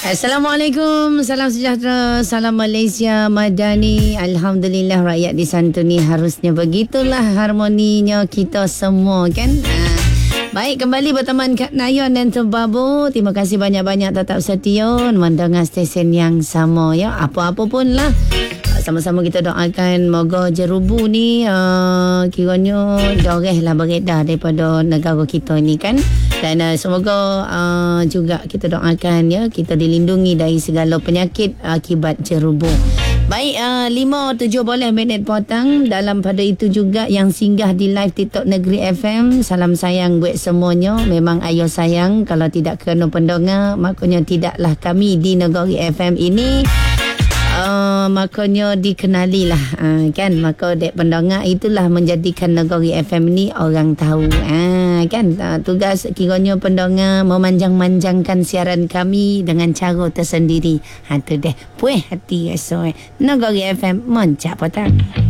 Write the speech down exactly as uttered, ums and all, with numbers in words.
Assalamualaikum, salam sejahtera, salam Malaysia Madani. Alhamdulillah rakyat disantuni, harusnya begitulah harmoninya kita semua kan. Ha. Baik, kembali berteman Kak Nayon dan Tubabu. Terima kasih banyak-banyak tetap setia mendengar stesen yang sama ya. Apa-apa pun lah, sama-sama kita doakan moga jerubu ni uh, kiranya doreh lah beredar daripada negara kita ni kan. Dan uh, semoga uh, juga kita doakan ya, kita dilindungi dari segala penyakit akibat jerubu. Baik, uh, lima tujuh boleh minit potong. Dalam pada itu juga yang singgah di live TikTok Negeri F M, salam sayang buat semuanya. Memang ayo sayang, kalau tidak kerana pendengar, makanya tidaklah kami di Negeri F M ini Uh, makanya dikenali lah uh, kan. Maka dek pendengar itulah menjadikan Negeri F M ni orang tahu uh, kan. Uh, tugas kiranya pendengar memanjang-manjangkan siaran kami dengan cara tersendiri. Ha tu deh, puih hati rasa eh. Negeri F M mencap petang.